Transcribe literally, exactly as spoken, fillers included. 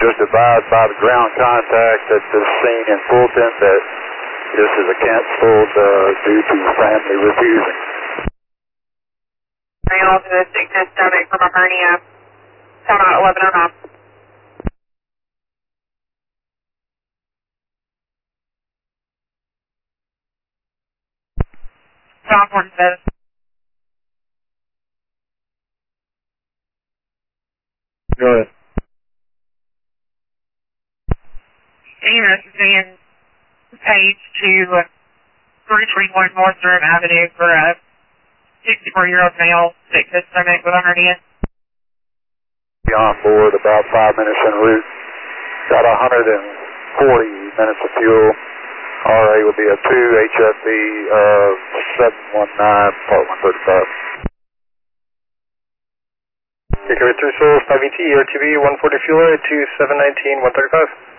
just advised by the ground contact at this scene in Fulton that this is a canceled uh, due to family refusing. All to the sickness stomach from a hernia. Time out eleven oh nine. John Horton says. Go ahead. Amos is in page to three twenty-one North Durham Avenue for a sixty-four-year-old male, sickness stomach with a hernia. Be on board about five minutes en route. Got one hundred forty minutes of fuel. R A will be a two, H F B uh, seven one nine, part one thirty-five. Recovery through Soul, five E T, R T B one forty fuel, two seven nineteen, one thirty-five.